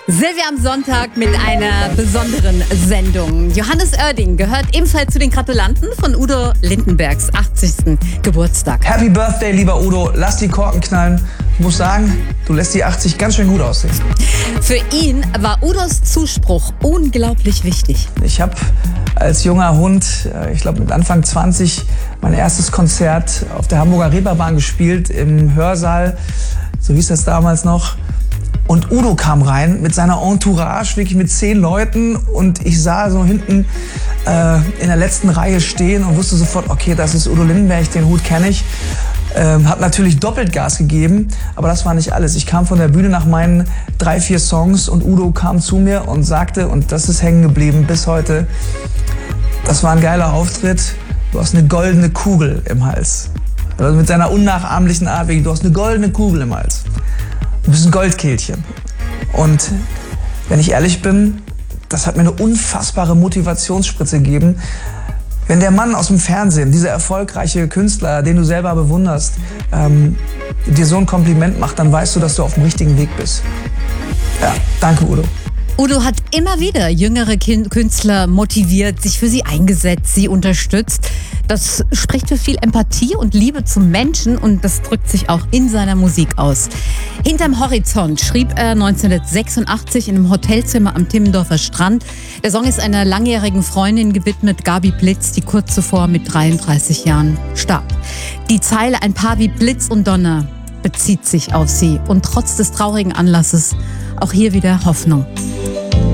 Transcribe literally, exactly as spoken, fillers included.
Silvia am Sonntag mit einer besonderen Sendung. Johannes Oerding gehört ebenfalls zu den Gratulanten von Udo Lindenbergs achtzigsten Geburtstag. Happy Birthday, lieber Udo. Lass die Korken knallen. Ich muss sagen, du lässt die achtzig ganz schön gut aussehen. Für ihn war Udos Zuspruch unglaublich wichtig. Ich habe als junger Hund, ich glaube mit Anfang zwanzig, mein erstes Konzert auf der Hamburger Reeperbahn gespielt, im Hörsaal, so hieß das damals noch. Und Udo kam rein mit seiner Entourage, wirklich mit zehn Leuten. Und ich sah so hinten äh, in der letzten Reihe stehen und wusste sofort, okay, das ist Udo Lindenberg, den Hut kenne ich. Ähm, hab natürlich doppelt Gas gegeben, aber das war nicht alles. Ich kam von der Bühne nach meinen drei, vier Songs und Udo kam zu mir und sagte, und das ist hängen geblieben bis heute, das war ein geiler Auftritt, du hast eine goldene Kugel im Hals. Also mit seiner unnachahmlichen Art, du hast eine goldene Kugel im Hals. Du bist ein Goldkehlchen. Und wenn ich ehrlich bin, das hat mir eine unfassbare Motivationsspritze gegeben. Wenn der Mann aus dem Fernsehen, dieser erfolgreiche Künstler, den du selber bewunderst, ähm, dir so ein Kompliment macht, dann weißt du, dass du auf dem richtigen Weg bist. Ja, danke Udo. Udo hat immer wieder jüngere Künstler motiviert, sich für sie eingesetzt, sie unterstützt. Das spricht für viel Empathie und Liebe zum Menschen und das drückt sich auch in seiner Musik aus. Hinterm Horizont schrieb er neunzehnhundertsechsundachtzig in einem Hotelzimmer am Timmendorfer Strand. Der Song ist einer langjährigen Freundin gewidmet, Gabi Blitz, die kurz zuvor mit dreiunddreißig Jahren starb. Die Zeile "Ein Paar wie Blitz und Donner" bezieht sich auf sie und trotz des traurigen Anlasses auch hier wieder Hoffnung.